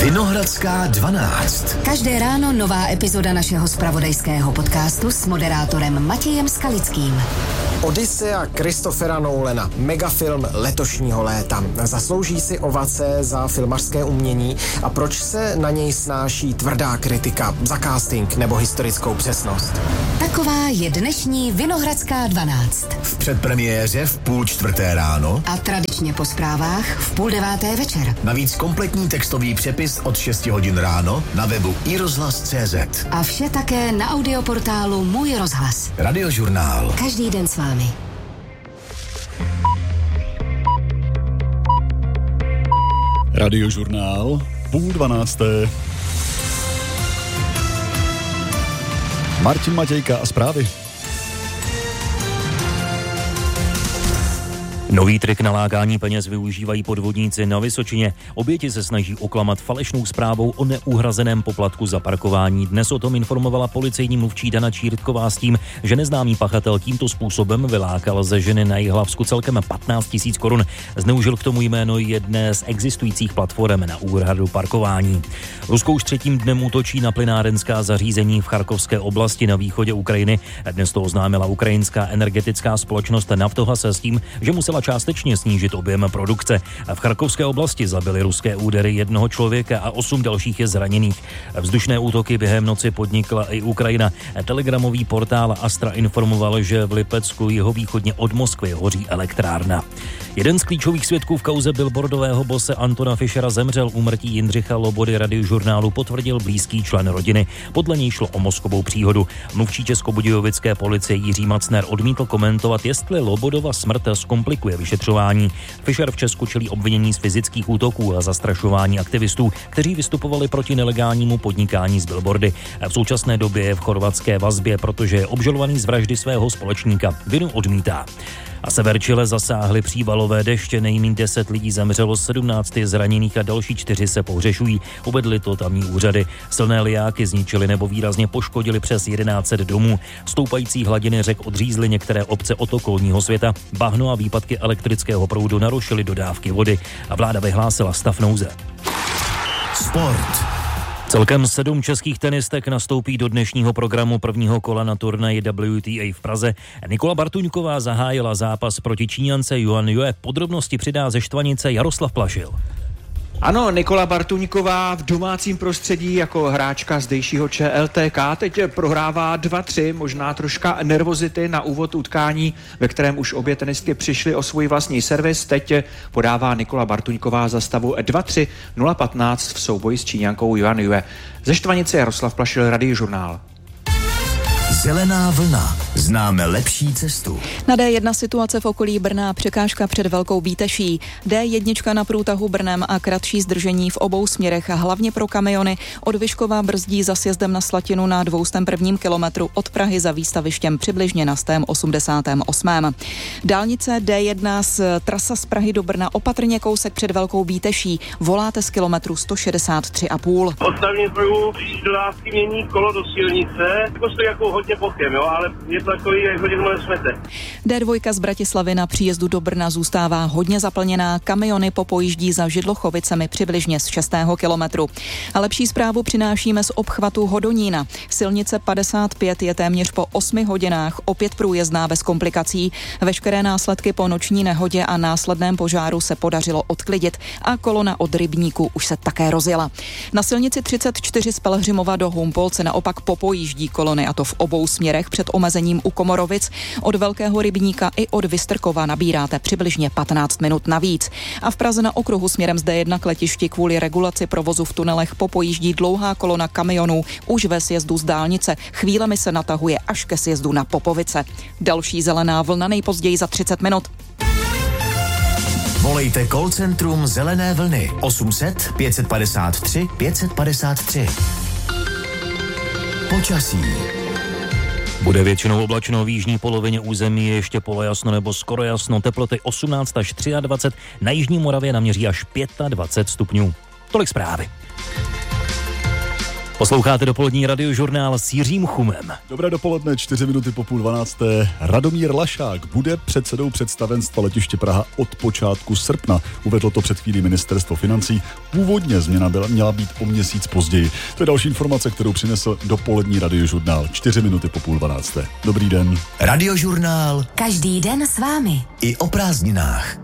Vinohradská 12. Každé ráno nová epizoda našeho zpravodajského podcastu s moderátorem Matějem Skalickým. Odyssea Christophera Nolana, megafilm letošního léta. Zaslouží si ovace za filmařské umění a proč se na něj snáší tvrdá kritika za casting nebo historickou přesnost? Taková je dnešní Vinohradská 12. V předpremiéře v 3:30 ráno A tradičně po zprávách v 8:30 večer. navíc kompletní textový přepis od 6 hodin ráno na webu iRozhlas.cz. A vše také na audioportálu Můj rozhlas. Radiožurnál. Každý den s vámi. Radiožurnál, 11:30. Martin Matějka a zprávy. Nový trik na lákání peněz využívají podvodníci na Vysočině. Oběti se snaží oklamat falešnou zprávou o neuhrazeném poplatku za parkování. Dnes o tom informovala policejní mluvčí Dana Čírtková s tím, že neznámý pachatel tímto způsobem vylákal ze ženy na Jihlavsku celkem 15 000 korun. Zneužil k tomu jméno jedné z existujících platform na úhradu parkování. Rusko už třetím dnem útočí na plynárenská zařízení v Charkovské oblasti na východě Ukrajiny. Dnes to oznámila ukrajinská energetická společnost Naftogaz s tím, že musela částečně snížit objem produkce. V Charkovské oblasti zabili ruské údery jednoho člověka a 8 dalších je zraněných. Vzdušné útoky během noci podnikla i Ukrajina. Telegramový portál Astra informoval, že v Lipecku jihovýchodně od Moskvy hoří elektrárna. Jeden z klíčových svědků v kauze billboardového bose Antona Fischera zemřel. Úmrtí Jindřicha Lobody Radiožurnálu potvrdil blízký člen rodiny. Podle něj šlo o mozkovou příhodu. Mluvčí českobudějovické policie Jiří Macner odmítl komentovat, jestli Lobodova smrt zkomplikuje vyšetřování. Fischer v Česku čelí obvinění z fyzických útoků a zastrašování aktivistů, kteří vystupovali proti nelegálnímu podnikání z billboardy. V současné době je v chorvatské vazbě, protože je obžalovaný z vraždy svého společníka. Vinu odmítá. A sever Chile zasáhly přívalové deště, nejméně 10 lidí zemřelo, 17 je zraněných a další 4 se pohřešují, uvedly to tamní úřady. Silné lijáky zničily nebo výrazně poškodily přes 1100 domů. Stoupající hladiny řek odřízly některé obce od okolního světa. Bahno a výpadky elektrického proudu narušily dodávky vody a vláda vyhlásila stav nouze. Sport. Celkem 7 českých tenistek nastoupí do dnešního programu prvního kola na turnaji WTA v Praze. Nikola Bartuňková zahájila zápas proti Číňance Yuan Yue. Podrobnosti přidá ze Štvanice Jaroslav Plašil. Ano, Nikola Bartuňková v domácím prostředí jako hráčka zdejšího ČLTK teď prohrává 2-3, možná troška nervozity na úvod utkání, ve kterém už obě tenistky přišly o svůj vlastní servis. Teď podává Nikola Bartuňková za stavu 2-3, 0-15 v souboji s Číňankou Yuan Yue. Ze Štvanice Jaroslav Plašil, Radiožurnál. Zelená vlna. Známe lepší cestu. Na D1 situace v okolí Brna, překážka před Velkou Bíteší. D1 na průtahu Brnem a kratší zdržení v obou směrech, hlavně pro kamiony. Od Vyškova brzdí za sjezdem na Slatinu na 201. kilometru, od Prahy za výstavištěm přibližně na 188. Dálnice D1 trasa z Prahy do Brna opatrně kousek před Velkou Bíteší. Voláte z kilometru 163,5. Odstavení pruhu, dodávky mění kolo do silnice, jako stojí jako hodně bokem, jo, ale je to takový, jak hodně smete. D2 z Bratislavy na příjezdu do Brna zůstává hodně zaplněná, kamiony popojíždí za Židlochovicemi přibližně z 6. kilometru. A lepší zprávu přinášíme z obchvatu Hodonína. Silnice 55 je téměř po 8 hodinách opět průjezdná bez komplikací. Veškeré následky po noční nehodě a následném požáru se podařilo odklidit a kolona od Rybníku už se také rozjela. Na silnici 34 z Pelhřimova do Humpolce naopak popojíždí kolony, a to v obou směrech před omezením u Komorovic. Od Velkého Rybníka i od Vystrkova nabíráte přibližně 15 minut navíc. A v Praze na okruhu směrem z D1 k letišti kvůli regulaci provozu v tunelech popojíždí dlouhá kolona kamionů už ve sjezdu z dálnice. Chvílemi se natahuje až ke sjezdu na Popovice. Další zelená vlna nejpozději za 30 minut. Volejte call centrum Zelené vlny 800 553 553. Počasí. Bude většinou oblačno, v jižní polovině území ještě polojasno nebo skoro jasno, teploty 18 až 23, na jižní Moravě naměří až 25 stupňů. Tolik zprávy. Posloucháte dopolední radiožurnál s Jiřím Chumem. Dobré dopoledne, 4 minuty po 11:30. Radomír Lašák bude předsedou představenstva letiště Praha od počátku srpna. Uvedlo to před chvílí ministerstvo financí. Původně změna měla být o měsíc později. To je další informace, kterou přinesl dopolední radiožurnál. 4 minuty po 11:30. Dobrý den. Radiožurnál. Každý den s vámi. I o prázdninách.